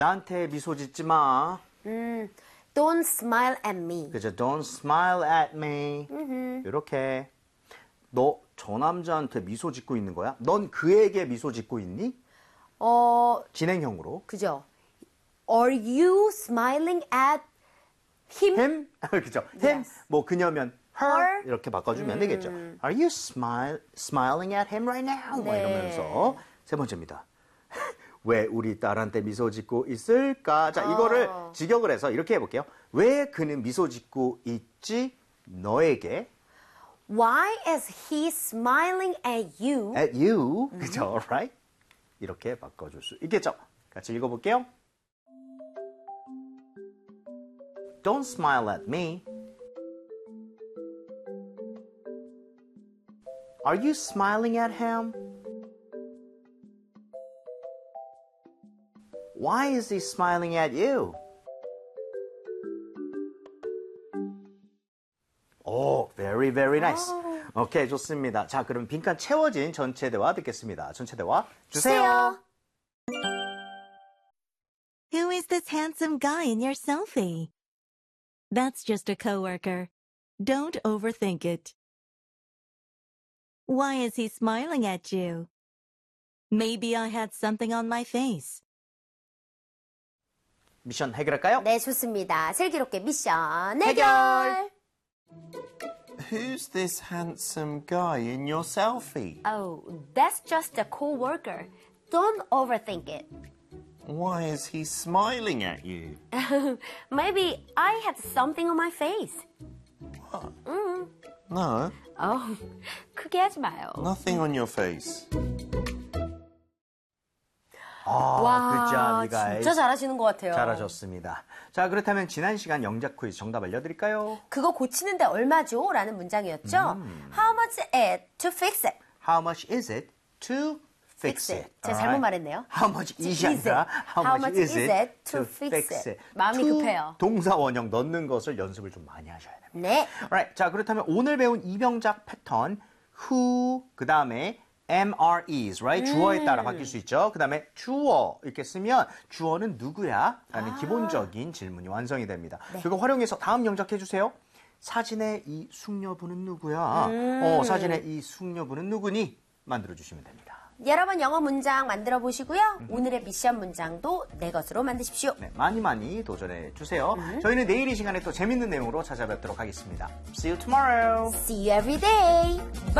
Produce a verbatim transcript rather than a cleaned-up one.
나한테 미소 짓지 마. 음, don't smile at me. 그죠? Don't smile at me. 음흠. 이렇게. 너 저 남자한테 미소 짓고 있는 거야? 넌 그에게 미소 짓고 있니? 어, 진행형으로. 그죠? Are you smiling at him? him? 그죠? him? Yes. 뭐 그녀면 her? her? 이렇게 바꿔주면 음. 되겠죠. Are you smile, smiling at him right now? 뭐 네. 이러면서. 세 번째입니다. 왜 우리 딸한테 미소 짓고 있을까? 자, 이거를 어. 직역을 해서 이렇게 해볼게요. 왜 그는 미소 짓고 있지? 너에게. Why is he smiling at you? At you. 그죠? Right? 이렇게 바꿔줄 수 있겠죠? 같이 읽어볼게요. Don't smile at me. Are you smiling at him? Why is he smiling at you? 오, very, very nice. 오케이, 좋습니다. 자, 그럼 빈칸 채워진 전체 대화 듣겠습니다. 전체 대화 주세요. Who is this handsome guy in your selfie? That's just a coworker. Don't overthink it. Why is he smiling at you? Maybe I had something on my face. 미션 해결할까요? 네, 좋습니다. 슬기롭게 미션 해결! 해결! Who's this handsome guy in your selfie? Oh, that's just a coworker. Don't overthink it. Why is he smiling at you? Maybe I had something on my face. What? 음. No, Oh, 크게 하지 마요. nothing on your face. 아, 와, good job, you guys. 진짜 잘하시는 것 같아요. 잘하셨습니다. 자, 그렇다면 지난 시간 영작 퀴즈 정답 알려드릴까요? 그거 고치는데 얼마죠? 라는 문장이었죠. 음. How much it to fix it? How much is it to fix Fix it? it. 제가 Alright. 잘못 말했네요. How much is is 아니라 it? How much is it to fix fix it? it? 마음이 to 급해요. 동사 원형 넣는 것을 연습을 좀 많이 하셔야 됩니다. 네. Alright, 자, 그렇다면 오늘 배운 이병작 패턴 who, 그 다음에 am, are, is, right? 주어에 따라 바뀔 수 있죠. 그 다음에 주어 이렇게 쓰면 주어는 누구야? 라는 아. 기본적인 질문이 완성이 됩니다. 그거 활용해서 다음 영작 해주세요. 사진의 이 숙녀분은 누구야? 음. 어, 사진의 이 숙녀분은 누구니? 만들어주시면 됩니다. 여러분 영어 문장 만들어 보시고요. 오늘의 미션 문장도 내 것으로 만드십시오. 네, 많이 많이 도전해 주세요. 저희는 내일 이 시간에 또 재밌는 내용으로 찾아뵙도록 하겠습니다. See you tomorrow. See you every day. Bye.